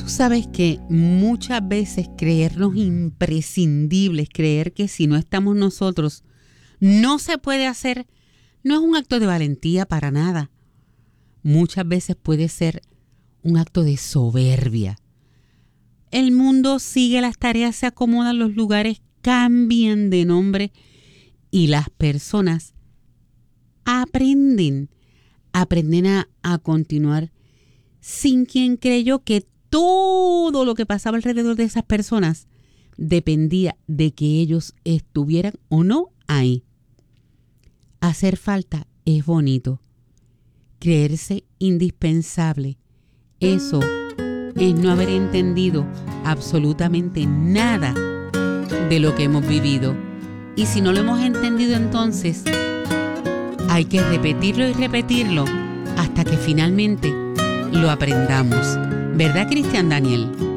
sabes que muchas veces creernos imprescindibles, creer que si no estamos nosotros no se puede hacer, no es un acto de valentía para nada. Muchas veces puede ser un acto de soberbia. El mundo sigue las tareas, se acomodan, los lugares cambian de nombre y las personas aprenden a continuar sin quien creyó que todo lo que pasaba alrededor de esas personas dependía de que ellos estuvieran o no ahí. Hacer falta es bonito. Creerse indispensable, eso es no haber entendido absolutamente nada de lo que hemos vivido. Y si no lo hemos entendido, entonces hay que repetirlo y repetirlo hasta que finalmente lo aprendamos. ¿Verdad, Cristian Daniel?